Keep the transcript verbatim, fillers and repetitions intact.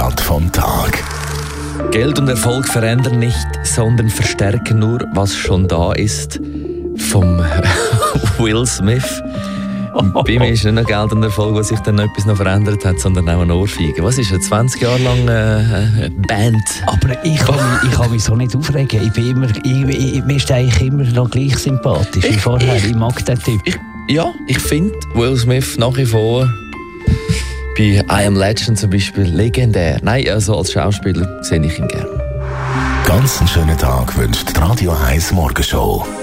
Zitat vom Tag. Geld und Erfolg verändern nicht, sondern verstärken nur, was schon da ist. Vom Will Smith. Bei mir ist nicht nur Geld und Erfolg, was sich dann noch etwas noch verändert hat, sondern auch eine Ohrfeige. Was ist eine zwanzig Jahre lang äh, Band? Aber ich kann, mich, ich kann mich so nicht aufregen. Ich bin immer, ich, ich, mir ist eigentlich immer noch gleich sympathisch wie vorher. Ich, ich mag den Typ. Ich, ja, ich finde Will Smith nach wie vor bei I Am Legend zum Beispiel legendär. Nein, also als Schauspieler sehe ich ihn gerne. Ganz einen schönen Tag wünscht die Radio eins Morgenshow.